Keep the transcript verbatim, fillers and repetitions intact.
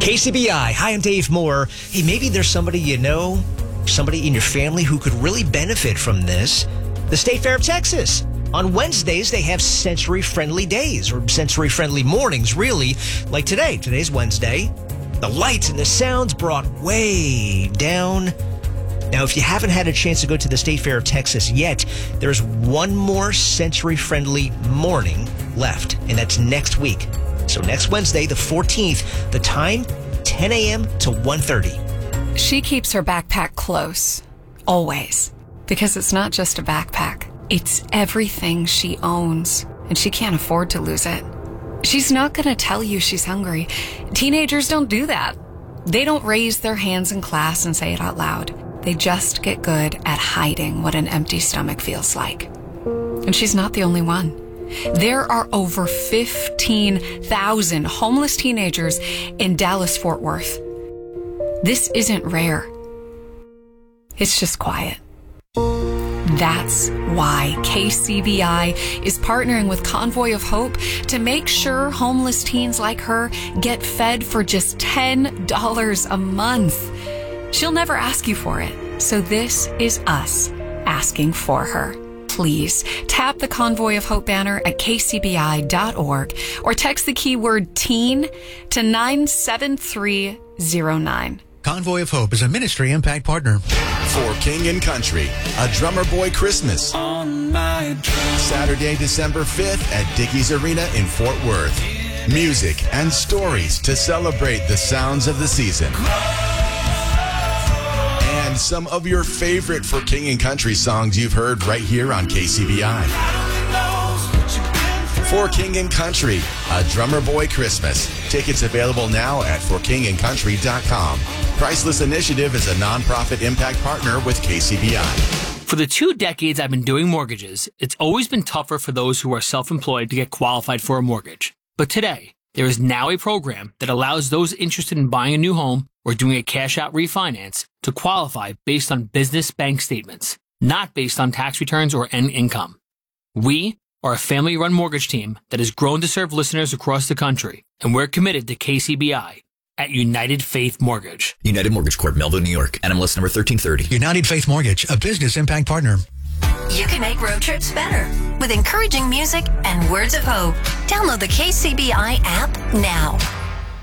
K C B I. Hi, I'm Dave Moore. Hey, maybe there's somebody you know, somebody in your family who could really benefit from this. The State Fair of Texas. On Wednesdays, they have sensory-friendly days, or sensory-friendly mornings, really. Like today. Today's Wednesday. The lights and the sounds brought way down. Now, if you haven't had a chance to go to the State Fair of Texas yet, there's one more sensory-friendly morning left, and that's next week. So next Wednesday, the fourteenth, the time, ten a.m. to one thirty. She keeps her backpack close, always, because it's not just a backpack. It's everything she owns, and she can't afford to lose it. She's not going to tell you she's hungry. Teenagers don't do that. They don't raise their hands in class and say it out loud. They just get good at hiding what an empty stomach feels like. And she's not the only one. There are over fifteen thousand homeless teenagers in Dallas-Fort Worth. This isn't rare. It's just quiet. That's why K C B I is partnering with Convoy of Hope to make sure homeless teens like her get fed for just ten dollars a month. She'll never ask you for it, so this is us asking for her. Please tap the Convoy of Hope banner at k c b i dot org or text the keyword teen to nine seven three zero nine. Convoy of Hope is a ministry impact partner. For King and Country, a Drummer Boy Christmas. On my Saturday, December fifth at Dickies Arena in Fort Worth. Music and stories to celebrate the sounds of the season. And some of your favorite For King and Country songs you've heard right here on K C B I. For King and Country, a Drummer Boy Christmas. Tickets available now at for king and country dot com. Priceless Initiative is a nonprofit impact partner with K C B I. For the two decades I've been doing mortgages, it's always been tougher for those who are self-employed to get qualified for a mortgage. But today, there is now a program that allows those interested in buying a new home or doing a cash-out refinance to qualify based on business bank statements, not based on tax returns or end income. We are a family-run mortgage team that has grown to serve listeners across the country, and we're committed to K C B I at United Faith Mortgage. United Mortgage Corp, Melville, New York. N M L S number thirteen thirty. United Faith Mortgage, a business impact partner. You can make road trips better with encouraging music and words of hope. Download the K C B I app now.